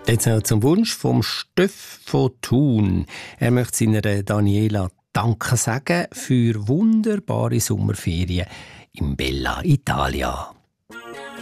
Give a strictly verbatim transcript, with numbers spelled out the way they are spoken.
Jetzt noch zum Wunsch vom Steff von Thun. Er möchte seiner Daniela Danke sagen für wunderbare Sommerferien in Bella Italia.